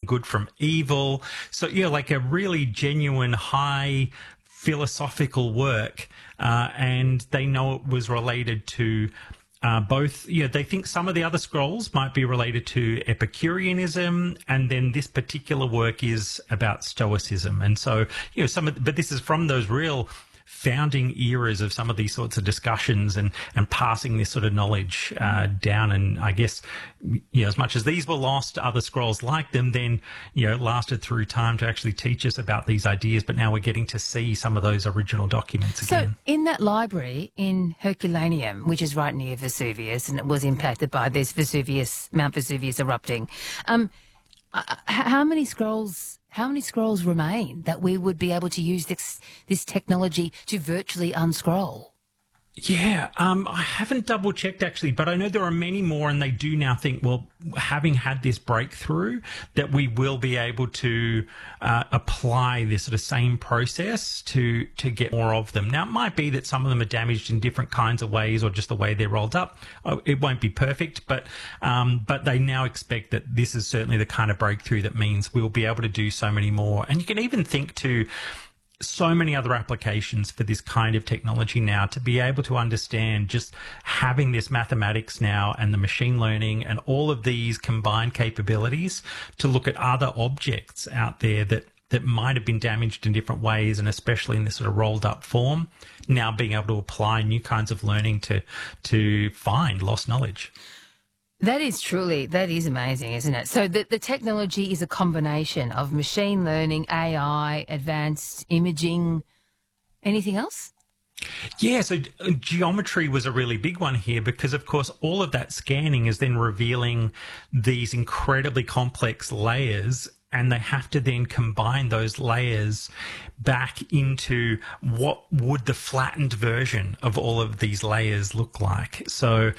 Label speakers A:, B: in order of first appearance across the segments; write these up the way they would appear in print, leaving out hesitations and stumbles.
A: good from evil. So, like a really genuine, high philosophical work. And they know it was related to both, they think some of the other scrolls might be related to Epicureanism, and then this particular work is about Stoicism. And so, but this is from those real founding eras of some of these sorts of discussions and passing this sort of knowledge down. And I guess, as much as these were lost, other scrolls like them then, lasted through time to actually teach us about these ideas. But now we're getting to see some of those original documents again.
B: So in that library in Herculaneum, which is right near Vesuvius, and it was impacted by this Mount Vesuvius erupting, how many scrolls remain that we would be able to use this technology to virtually unscroll?
A: Yeah, I haven't double checked actually, but I know there are many more, and they do now think, well, having had this breakthrough, that we will be able to apply this sort of same process to get more of them. Now, it might be that some of them are damaged in different kinds of ways, or just the way they're rolled up. It won't be perfect, but they now expect that this is certainly the kind of breakthrough that means we'll be able to do so many more. And you can even think to so many other applications for this kind of technology now, to be able to understand just having this mathematics now and the machine learning and all of these combined capabilities to look at other objects out there that might have been damaged in different ways, and especially in this sort of rolled up form, now being able to apply new kinds of learning to find lost knowledge.
B: That is amazing, isn't it? So the technology is a combination of machine learning, AI, advanced imaging. Anything else?
A: Yeah, so geometry was a really big one here, because, of course, all of that scanning is then revealing these incredibly complex layers, and they have to then combine those layers back into what would the flattened version of all of these layers look like. So,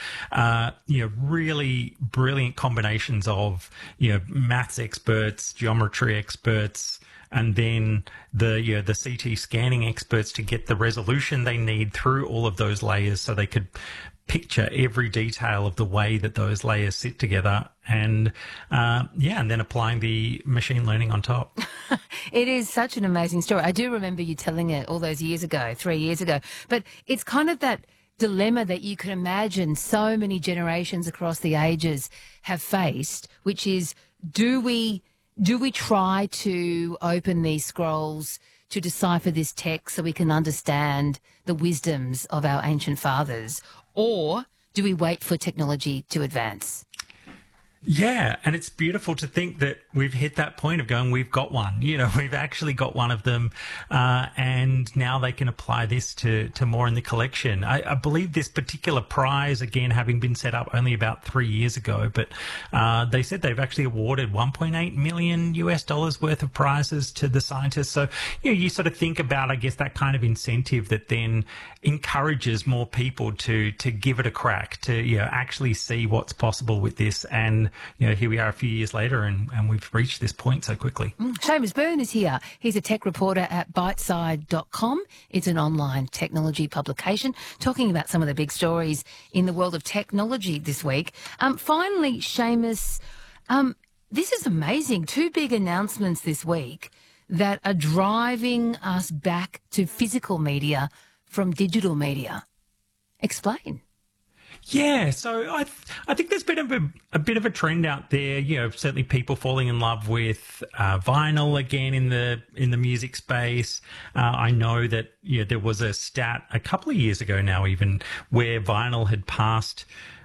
A: really brilliant combinations of, maths experts, geometry experts, and then the CT scanning experts to get the resolution they need through all of those layers, so they could picture every detail of the way that those layers sit together, and then applying the machine learning on top.
B: It is such an amazing story. I do remember you telling it all those years ago, 3 years ago, but it's kind of that dilemma that you can imagine so many generations across the ages have faced, which is, do we try to open these scrolls to decipher this text so we can understand the wisdoms of our ancient fathers, or do we wait for technology to advance?
A: Yeah, and it's beautiful to think that we've hit that point of going, we've got one. We've actually got one of them, and now they can apply this to more in the collection. I believe this particular prize, again, having been set up only about 3 years ago, but they said they've actually awarded $1.8 million worth of prizes to the scientists. So, you sort of think about, I guess, that kind of incentive that then encourages more people to give it a crack, to actually see what's possible with this. And here we are a few years later, and we've reached this point so quickly.
B: Seamus Byrne is here. He's a tech reporter at Biteside.com. It's an online technology publication talking about some of the big stories in the world of technology this week. Finally, Seamus, this is amazing. 2 big announcements this week that are driving us back to physical media from digital media. Explain.
A: Yeah, so I think there's been a bit of a trend out there. Certainly people falling in love with vinyl again in the music space. I know that there was a stat a couple of years ago now, even, where vinyl had passed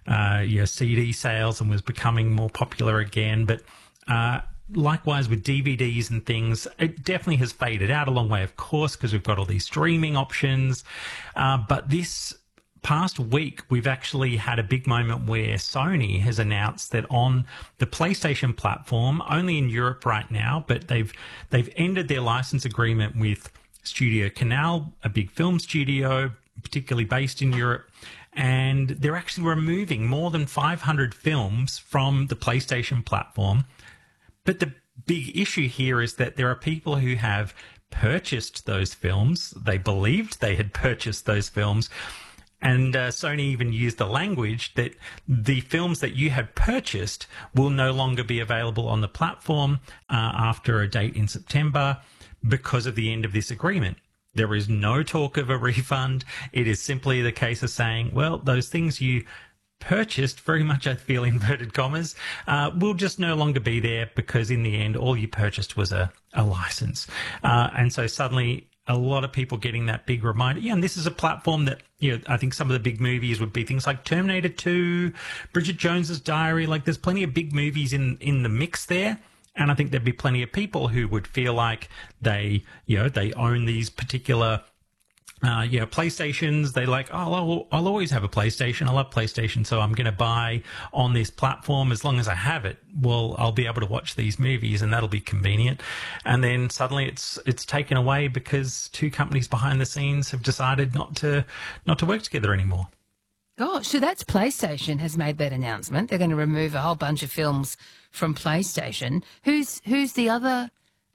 A: CD sales and was becoming more popular again. But likewise with DVDs and things, it definitely has faded out a long way, of course, because we've got all these streaming options. But this past week, we've actually had a big moment where Sony has announced that on the PlayStation platform, only in Europe right now, but they've ended their license agreement with Studio Canal, a big film studio, particularly based in Europe, and they're actually removing more than 500 films from the PlayStation platform. But the big issue here is that there are people who have purchased those films. They believed they had purchased those films, And Sony even used the language that the films that you have purchased will no longer be available on the platform after a date in September because of the end of this agreement. There is no talk of a refund. It is simply the case of saying, well, those things you purchased, very much I feel inverted commas, will just no longer be there because in the end, all you purchased was a license. And so suddenly a lot of people getting that big reminder. Yeah, and this is a platform that, I think some of the big movies would be things like Terminator 2, Bridget Jones's Diary. Like there's plenty of big movies in the mix there. And I think there'd be plenty of people who would feel like they own these particular PlayStations. They like, oh, I'll always have a PlayStation. I love PlayStation, so I'm going to buy on this platform as long as I have it. Well, I'll be able to watch these movies, and that'll be convenient. And then suddenly it's taken away because two companies behind the scenes have decided not to work together anymore.
B: Gosh, so that's PlayStation has made that announcement. They're going to remove a whole bunch of films from PlayStation. Who's the other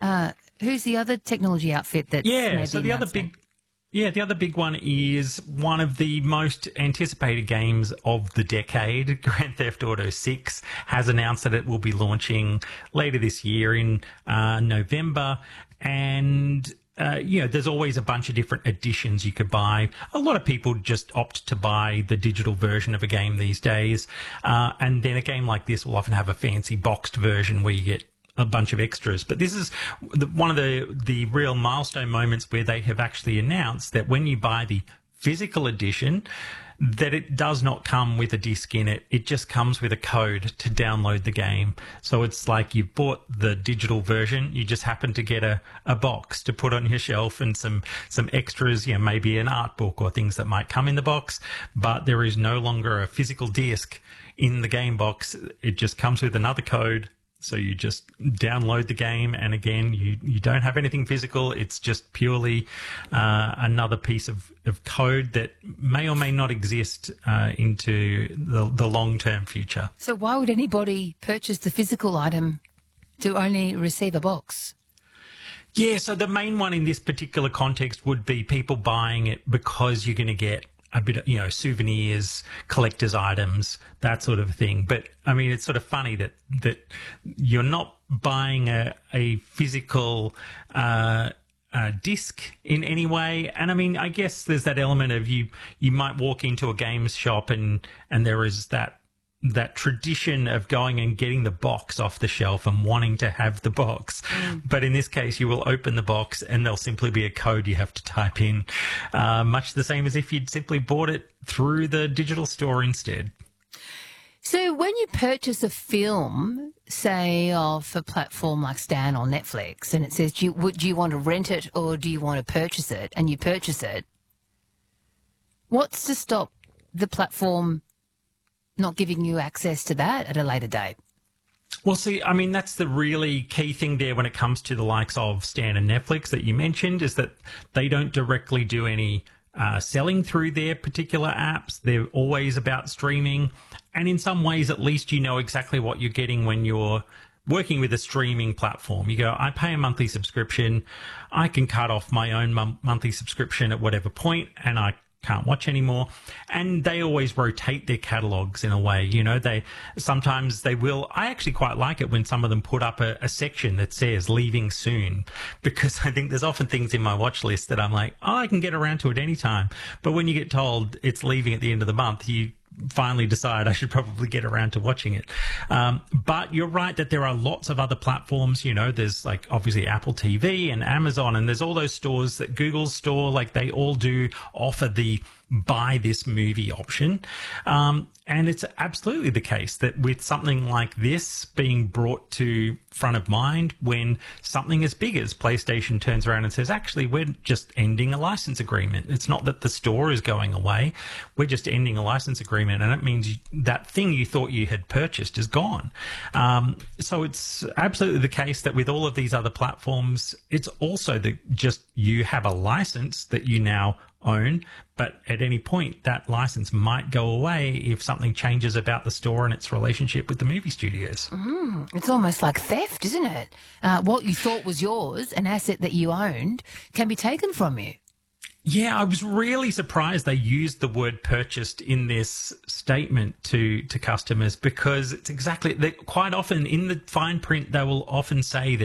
B: technology outfit that?
A: Yeah, so the other big one is one of the most anticipated games of the decade. Grand Theft Auto 6 has announced that it will be launching later this year in November. And, there's always a bunch of different editions you could buy. A lot of people just opt to buy the digital version of a game these days. And then a game like this will often have a fancy boxed version where you get a bunch of extras. But this is one of the real milestone moments where they have actually announced that when you buy the physical edition, that it does not come with a disc in it. It just comes with a code to download the game. So it's like you bought the digital version, you just happen to get a box to put on your shelf and some extras, maybe an art book or things that might come in the box, but there is no longer a physical disc in the game box. It just comes with another code. So you just download the game, and again, you don't have anything physical. It's just purely another piece of code that may or may not exist into the long-term future.
B: So why would anybody purchase the physical item to only receive a box?
A: Yeah, so the main one in this particular context would be people buying it because you're going to get a bit of, souvenirs, collector's items, that sort of thing. But I mean, it's sort of funny that you're not buying a physical disc in any way. And I mean, I guess there's that element of you might walk into a games shop and there is that tradition of going and getting the box off the shelf and wanting to have the box. But in this case, you will open the box and there'll simply be a code you have to type in, much the same as if you'd simply bought it through the digital store instead.
B: So when you purchase a film, say off a platform like Stan or Netflix, and it says, do you want to rent it or do you want to purchase it, and you purchase it, what's to stop the platform not giving you access to that at a later date?
A: Well, see, I mean, that's the really key thing there when it comes to the likes of Stan and Netflix that you mentioned, is that they don't directly do any selling through their particular apps. They're always about streaming. And in some ways, at least you know exactly what you're getting when you're working with a streaming platform. You go, I pay a monthly subscription. I can cut off my own monthly subscription at whatever point, and I can't watch anymore. And they always rotate their catalogs in a way, they will. I actually quite like it when some of them put up a section that says leaving soon, because I think there's often things in my watch list that I'm like, I can get around to it anytime. But when you get told it's leaving at the end of the month, you finally decide I should probably get around to watching it. But you're right that there are lots of other platforms. There's like obviously Apple TV and Amazon, and there's all those stores that Google's store, like they all do offer the buy this movie option. And it's absolutely the case that with something like this being brought to front of mind, when something as big as PlayStation turns around and says, actually, we're just ending a license agreement. It's not that the store is going away. We're just ending a license agreement. And it means that thing you thought you had purchased is gone. So it's absolutely the case that with all of these other platforms, it's also just you have a license that you now own, but at any point that license might go away if something changes about the store and its relationship with the movie studios.
B: It's almost like theft, isn't it? What you thought was yours, an asset that you owned, can be taken from you.
A: Yeah, I was really surprised they used the word purchased in this statement to customers, because it's exactly, quite often in the fine print they will often say that